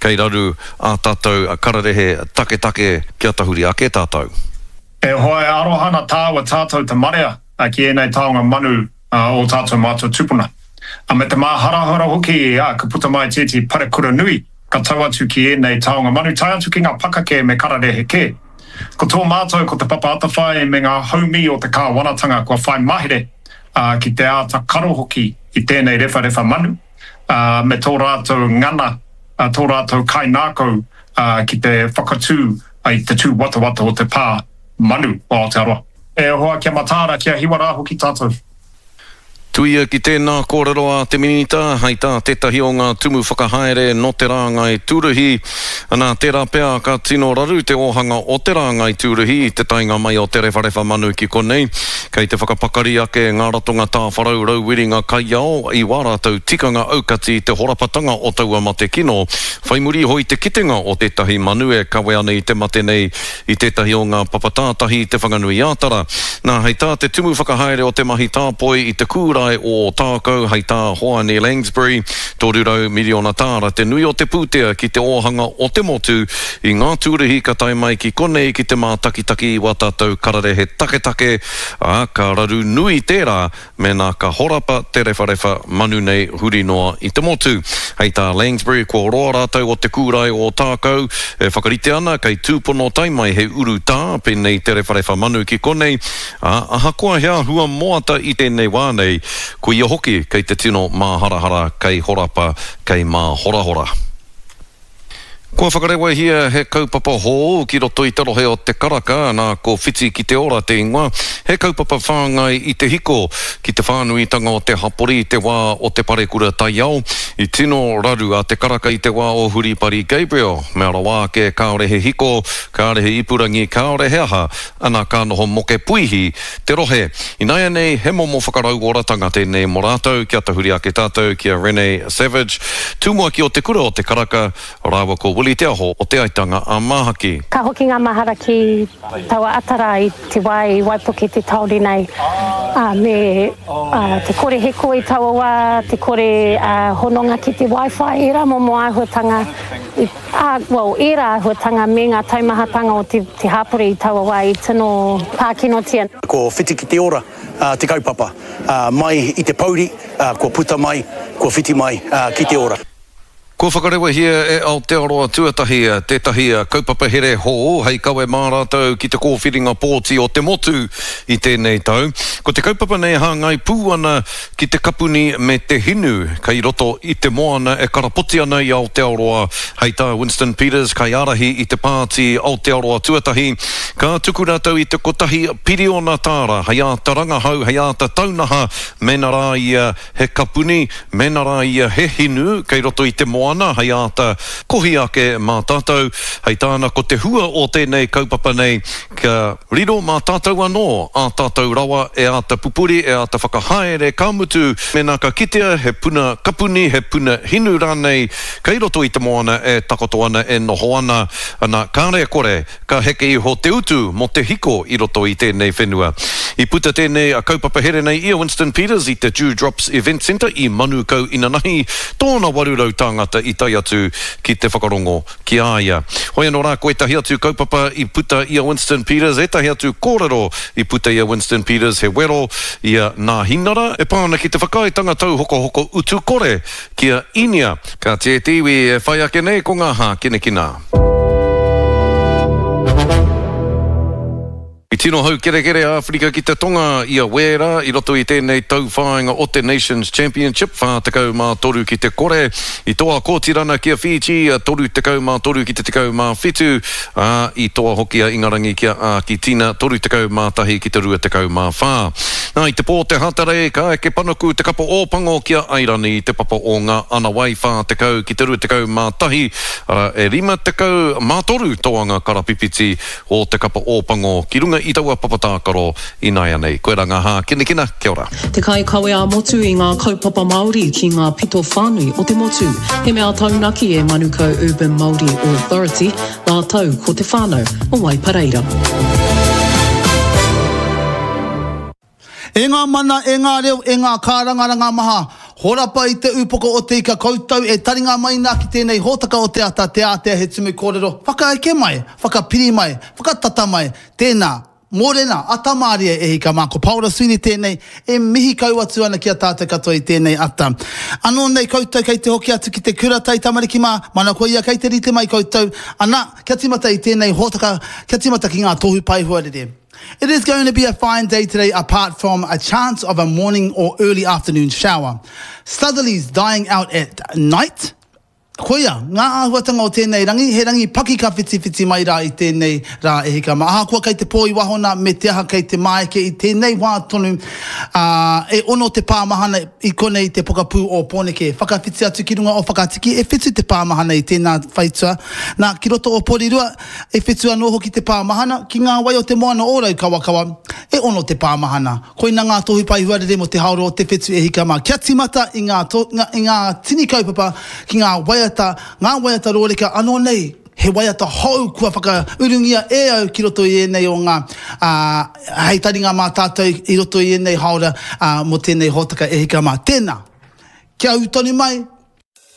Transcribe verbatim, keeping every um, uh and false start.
kei raru a tātou a kararehe take take kia tahuri ake tātou. E hoa e arohana tāua tātou te marea a ki enei taonga manu uh, o tātou mātou tupuna. A me te maharahara hoki a ka puta mai tēti parekura nui ka tau atu ki enei taonga manu tai atu ki ngā pakake me kararehe ke. Ko tō mātou ko te papa atawhai me ngā haumi o te kāwanatanga kua whai mahere uh, ki te āta karo hoki i tēnei refa refa manu uh, me tō rātou ngana, uh, tō rātou kainākau uh, ki te whakatū uh, i te tū wata wata o te pā manu o Aotearoa. E hoa kia matāra kia hiwara hoki tātou. Tuia ki tēnā kōrero a te minita, hei tā tētahi o ngā tumu whakahaere no te rāngai tūruhi. Nā tērā pēr ka tino raru te ohanga o te rāngai tūruhi, te tainga mai o te rewharewa manu ki konei. Kei te whakapakari ake ngā ratonga tā wharau rauwiringa kai ao, i wā rātou tikanga aukati te horapatanga o taua mate kino. Whaimuri hoi te kitenga o tētahi manu e kawe ana i te mate nei i tētahi o ngā papatātahi te whanganui ātara. Nā hei tā te tumu whakahaere o te mahi tāpoi i te kūrai o tākau hei tā hoa ni Langsbury, tōrurau miliona tāra te nui o te pūtea ki te ohanga o te motu i ngā tūruhi ka tai mai ki konei ki te mātakitaki wa tātou kararehe take take a ka raru nui tērā me nā ka horapa te rewharewa manu nei huri noa i te motu. Hei tā Langsbury kua roa rātou o te kūrai o tākau e whakarite ana kei tūpono tai mai he uru tā penei te rewharewa manu ki konei a aha koa hea hua moata i tēnei wānei ko ia hoki kei te tino mā harahara kei horapa kei mā horahora. Kua whakarewa hia he kaupapa hō ki roto i tarohe o te karaka nā ko whiti ki te ora te ingoa. He kaupapa whāngai i te hiko ki te whānuitanga o te hapori i te wā o te parekura tai ao. I tino raru a te karaka i te wā o Huripari Gabriel. Mea ra wā ke kaorehe hiko, kaorehe ipurangi, kaorehe aha, ana ka noho moke puihi te rohe. I nai nei he momo whakarau oratanga tēnei mo rātou, kia tahuri ake tātou, kia Renee Savage. Tūmua ki o te kura o te karaka, rāua ko Willie te aho o te aitanga a Mahaki. Ka hoki ngā mahara ki taua atara i te wai waipuki te tauri nei. Uh, me uh, te kore heko i taua wā, te kore uh, hononga ki te Wi-Fi, e rā momo āhuatanga, uh, well, e rā āhuatanga me ngā taumahatanga o te, te hapori i taua wā i tino pākinotia. Ko whiti ki te ora, uh, te kaupapa, uh, mai i te pauri, uh, ko puta mai, ko whiti mai uh, ki te ora. Ko whakarewa hia e Aotearoa tuatahi tētahi kaupapa here hō, hei kawe mā rātou ki te kōwhiringa pōti o te motu i tēnei tau. Ko te kaupapa nei hāngai pū ana ki te kapuni me te hinu, kei roto i te moana e karapoti ana i Aotearoa. Hei tā Winston Peters, kai arahi i te pāti Aotearoa tuatahi. Ka tuku rātou i te kotahi piriona tāra, hei a taranga hau, hei a ta taunaha, mena rā ia he kapuni, mena rā ia he hinu, kei roto i te moana. Ana, hei āta kohi ake mā tātou, hei tāna ko te hua o tēnei kaupapa nei, ka riro mā tātou anō, a tātou rawa e āta pupuri, e āta whakahaere, ka mutu, mena ka kitea, he puna kapuni, he puna hinu rānei, kei roto i te moana e takoto ana e noho ana, ana kāre kore, ka heke i ho te utu mo te hiko i roto i tēnei whenua. I puta tēnei a kaupapa here nei ia Winston Peters i te Dewdrops Event Centre i Manukau Inanahi, tōna warurau tāngata i tai atu ki te whakarongo ki āia. Hoi anō rā, koe tahi atu kaupapa i puta ia Winston Peters, e tahi atu kōrero i puta ia Winston Peters, he wero ia nā hinara, e pāna ki te whakaitanga tau hoko hoko utu kore kia inia. Ka te tiwi e whai ake nei ko ngā hā kine kina. I tino hau kere kere Afrika ki te tonga ia wera i roto i tēnei tau whāinga o te Nations Championship, whātekau mā toru ki te kore, i toa kōtirana kia Fiji, toru tekau mā toru ki te tekau mā whitu, uh, i toa hoki a Ingarangi kia uh, ki Tina, toru tekau mā tahi ki te rua tekau mā whā. Nā, i te pō te hatare, ka eke panuku te kapo o pango kia Airani, i te papa o ngā ana wai whātekau ki te rua tekau mā tahi, uh, e rima tekau mā toru toanga karapipiti o te kapa o pango ki runga i taua papatākaro i nai anei. Koe rā ngā hā, kina kina, kia ora. Te kai kawe a motu i ngā kaupapa Māori ki ngā pito whānui o te motu. He mea taunaki e Manukau Urban Māori Authority, nā tau ko te whānau o Waipareira. E ngā mana, e ngā reo, e ngā kārangaranga maha, Horapa i te upoko o te ika koutou, e taringa mai nā ki tēnei hōtaka o te ata, te ātea he tumu kōrero. Whakaeke mai, whakapiri mai, whakatata mai, tēnā, mōrena, atamāria e hika mā, ko Paula Sweeney tēnei, e mihi kau atu ana ki a tātou katoa i tēnei ata. Anō nei koutou kei te hoki atu ki te kuratai tamariki mā, mana ko ia kei te rite mai koutou, ana, kia timata i tēnei hōtaka, kia timata ki ngā tohu pai huarere. It is going to be a fine day today apart from a chance of a morning or early afternoon shower. Southerlies dying out at night. Koia, ngā āhuatanga o tēnei rangi, he rangi paki ka whiti whiti mai rā i tēnei rā e hika ma. Aha kua kei te pōi wahona me te aha kei te maike i tēnei wā tonu uh, e ono te pāmahana i konei te pokapū o Pōneke. Whakawhiti atu ki runga o whakatiki e whitu te pāmahana i tēnā whaitua. Nā ki roto o Porirua e whitu anō hoki te pāmahana ki ngā wai o te moana ōrau kawakawa e ono te pāmahana. Koina ngā tohu pai huarere mo te haoro o te whitu e hika ma. Kia timata i ngā, to, ngā, i ngā tini kaupapa ki ngā wai ngā waiata rōreka anō nei, he waiata hou kua whakaurungia e au ki roto i enei o ngā uh, hei taringa mā tātou i roto i enei haora uh, mo tēnei hōtaka e hika mā. Tēnā, kia utoni mai,